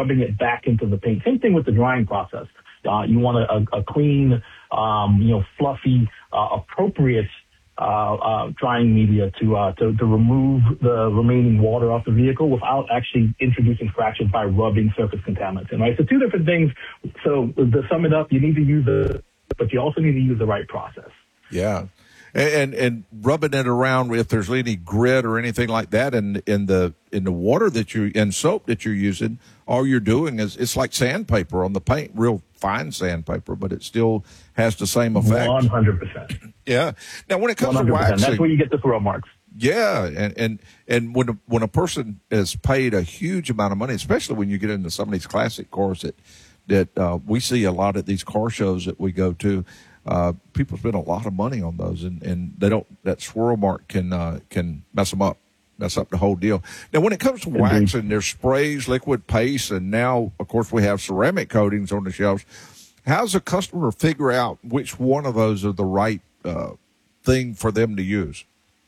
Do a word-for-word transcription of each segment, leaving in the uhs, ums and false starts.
rubbing it back into the paint. Same thing with the drying process. Uh, you want a, a, a clean, um, you know, fluffy, uh, appropriate uh, uh, drying media to, uh, to to remove the remaining water off the vehicle without actually introducing scratches by rubbing surface contaminants in, right? So two different things. So to sum it up, you need to use the, but you also need to use the right process. Yeah. And, and and rubbing it around if there's any grit or anything like that in in the in the water that you and soap that you're using, all you're doing is it's like sandpaper on the paint, real fine sandpaper, but it still has the same effect. One hundred percent. Yeah. Now, when it comes one hundred percent. to waxing, that's where you get the throw marks. Yeah, and and and when a, when a person has paid a huge amount of money, especially when you get into some of these classic cars that that uh, we see a lot at these car shows that we go to. Uh, people spend a lot of money on those, and, and they don't. That swirl mark can uh, can mess them up, mess up the whole deal. Now, when it comes to waxing, there's sprays, liquid paste, and now, of course, we have ceramic coatings on the shelves. How's a customer figure out which one of those are the right uh, thing for them to use?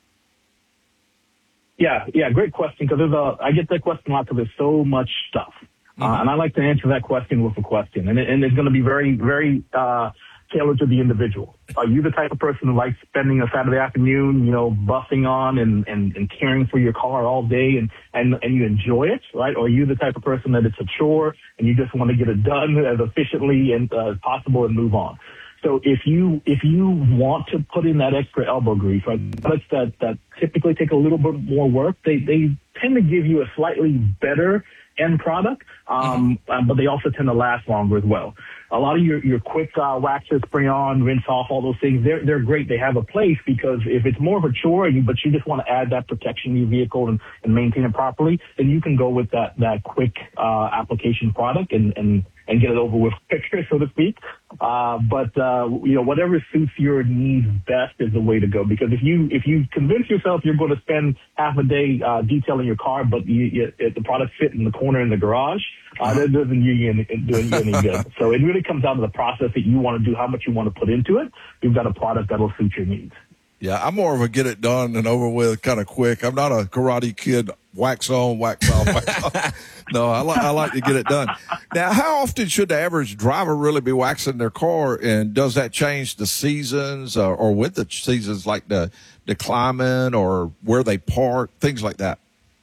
Yeah, yeah, great question. Because there's a, I get that question a lot because there's so much stuff, mm-hmm. uh, and I like to answer that question with a question, and it, and it's going to be very, very. Uh, tailored to the individual. Are you the type of person who likes spending a Saturday afternoon, you know, buffing on and, and, and caring for your car all day and, and, and you enjoy it, right? Or are you the type of person that it's a chore and you just want to get it done as efficiently and, uh, as possible and move on? So if you if you want to put in that extra elbow grease, right, products that, that typically take a little bit more work, they, they tend to give you a slightly better end product, um, uh, but they also tend to last longer as well. A lot of your, your quick uh, waxes, spray on, rinse off, all those things, they're they're great. They have a place because if it's more of a chore, you, but you just want to add that protection to your vehicle and, and maintain it properly, then you can go with that that quick uh, application product and, and, and get it over with quicker, so to speak. Uh, but uh, you know, whatever suits your needs best is the way to go. Because if you if you convince yourself you're going to spend half a day uh, detailing your car, but you, you, the product fit in the corner in the garage, uh, that doesn't do you any, do you any good. So it really comes down to the process that you want to do, how much you want to put into it. You've got a product that'll suit your needs. Yeah, I'm more of a get it done and over with kind of quick. I'm not a Karate Kid, wax on, wax off, wax off. No, I, li- I like to get it done. Now, how often should the average driver really be waxing their car, and does that change the seasons uh, or with the seasons, like the, the climate or where they park, things like that?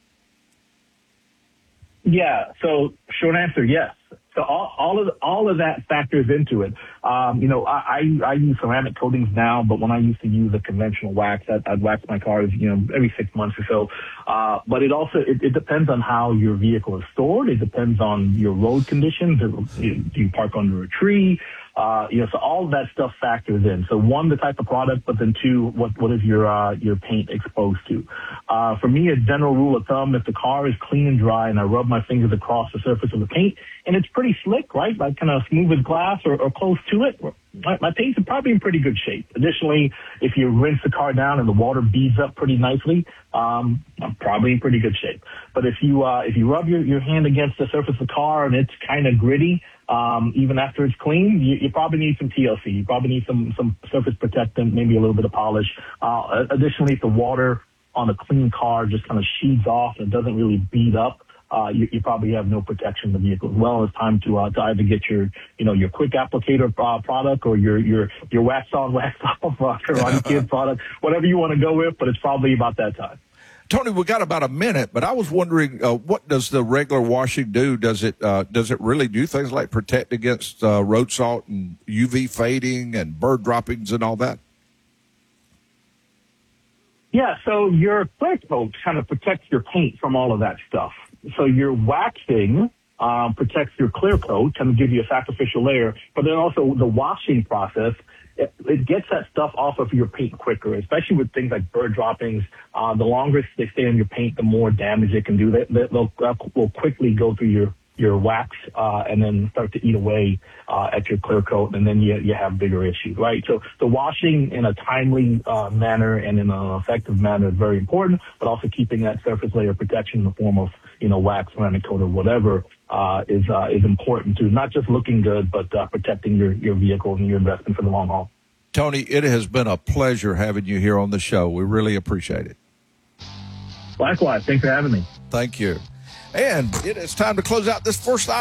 Yeah, so short answer, yes. So all, all of all of that factors into it. Um, you know, I, I, I use ceramic coatings now, but when I used to use a conventional wax, I'd, I'd wax my cars, you know, every six months or so. Uh, but it also it, it depends on how your vehicle is stored. It depends on your road conditions. Do you park under a tree? Uh, you know, so all of that stuff factors in. So one, the type of product, but then two, what, what is your, uh, your paint exposed to? Uh, for me, a general rule of thumb, if the car is clean and dry and I rub my fingers across the surface of the paint and it's pretty slick, right? Like kind of smooth as glass or, or close to it, my, my paint's probably in pretty good shape. Additionally, if you rinse the car down and the water beads up pretty nicely, um, I'm probably in pretty good shape. But if you, uh, if you rub your, your hand against the surface of the car and it's kind of gritty, Um, even after it's clean, you, you probably need some T L C. You probably need some, some surface protectant, maybe a little bit of polish. Uh, additionally, if the water on a clean car just kind of sheets off and doesn't really bead up, uh, you, you probably have no protection in the vehicle as well. It's time to, uh, to either get your, you know, your quick applicator uh, product or your, your, your wax on, wax off, uh, Karate Kid product, whatever you want to go with, but it's probably about that time. Tony, we got about a minute, but I was wondering, uh, what does the regular washing do? Does it uh, does it really do things like protect against uh, road salt and U V fading and bird droppings and all that? Yeah, so your clear coat kind of protects your paint from all of that stuff. So your waxing um, protects your clear coat, kind of give you a sacrificial layer, but then also the washing process, It, it gets that stuff off of your paint quicker, especially with things like bird droppings. Uh, the longer they stay on your paint, the more damage it can do. They, they, they'll, they'll quickly go through your, your wax uh, and then start to eat away uh, at your clear coat, and then you, you have bigger issues, right? So the washing in a timely uh, manner and in an effective manner is very important, but also keeping that surface layer protection in the form of, you know, wax, ceramic coat, or whatever uh, is uh, is important too. Not just looking good, but uh, protecting your, your vehicle and your investment for the long haul. Tony, it has been a pleasure having you here on the show. We really appreciate it. Likewise. Thanks for having me. Thank you. And it is time to close out this first hour.